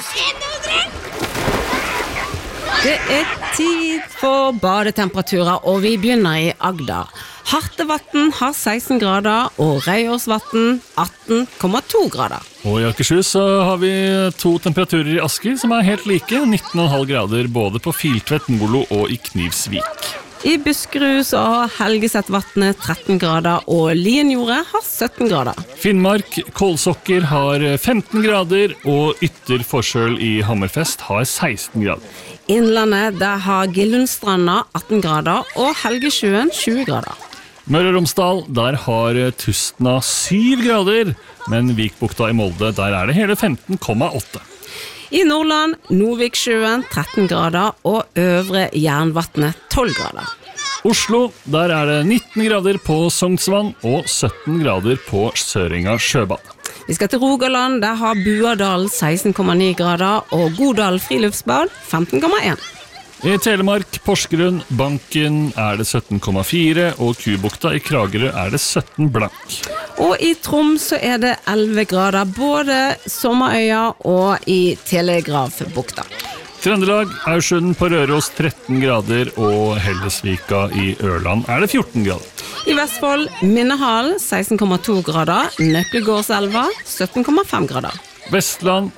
Det tid for badetemperaturer, og vi begynner i Agder. Hartevatn har 16 grader, og Reiårsvatn 18,2 grader. Og i Akershus så har vi 2 temperaturer i Asker som helt like, 19,5 grader både på Filtvet, Molo og i Knivsvik. I Buskerud så har Helgesettvatnet 13 grader, og Lienjordet har 17 grader. Finnmark, Kålsokker har 15 grader, og Ytter Forsøl i Hammerfest har 16 grader. Innlandet, der har Gillundstranda 18 grader, og Helgesjøen 20 grader. Møre og Romsdal, der har Tustna 7 grader, men Vikbukta i Molde, der det hele 15,8. I Nordland, Noviksjøen 13 grader, og Øvre Jernvatnet 12 grader. Oslo, der det 19 grader på Sognsvann og 17 grader på Søringa sjøbad. Vi skal til Rogaland, der har Buadalen 16,9 grader, og Godal friluftsbad 15,1. I Telemark, Porsgrunn, Banken det 17,4, og Kubukta i Kragerø det 17 blank. Og i Troms så det 11 grader, både Sommerøya og i Telegrafbukta. Trøndelag, Aursund på Røros 13 grader, og Hellesvika i Ørland det 14 grader. I Vestfold, Minnehalen 16,2 grader, Nøklegårdselva 17,5 grader. Vestland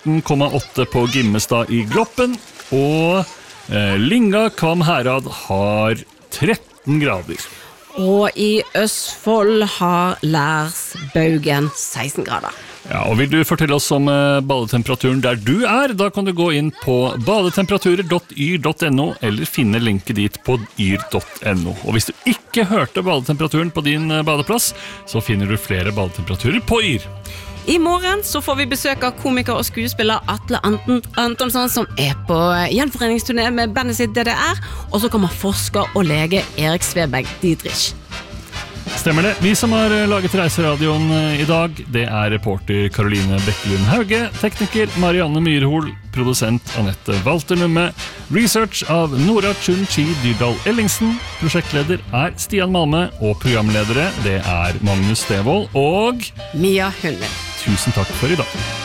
14,8 på Gimmestad i Gloppen, og Linga Kvam Herad har 13 grader. Og i Østfold har Lærsbaugen 16 grader. Ja, og vil du fortelle oss om badetemperaturen der du da kan du gå inn på badetemperaturer.yr.no eller finne linket dit på yr.no. Og hvis du ikke hørte badetemperaturen på din badeplass, så finner du flere badetemperaturer på Yr. I morgen så får vi besøk av komiker og skuespiller Atle Antonsson, som på gjenforeningsturné med bandet sitt DDR, og så kommer forsker og lege Erik Svebeg Didrich. Stemmer det. Vi som har laget Reiseradioen i dag, det reporter Karoline Bekkelund Hauge, tekniker Marianne Myrhol, produsent Annette Walter Numme, research av Nora Chun-Chi Dyrdal Ellingsen, prosjektleder Stian Malme, og programledere det Magnus Devold og Mia Hundvin. Tusen takk for i dag.